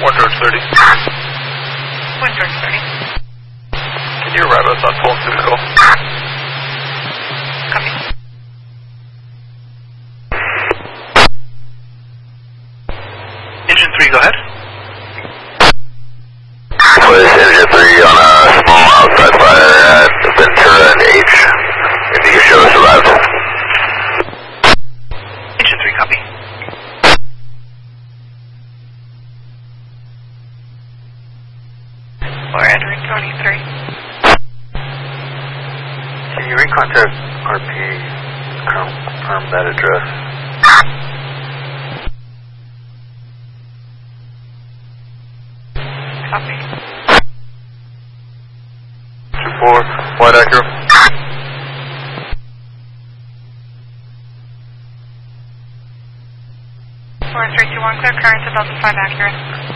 1 George 30. 1 George 30. Can you arrive us on Fulton Citadel? Copy. Engine 3, go ahead. With Engine 3 on a small outside fire at Ventura and H. If you can show us arrival. Engine 3, copy. We're at route 23. Can you recontact RP, confirm that address? Copy. 2-4, White Acura. 4321, clear current to Delta 5 Acura.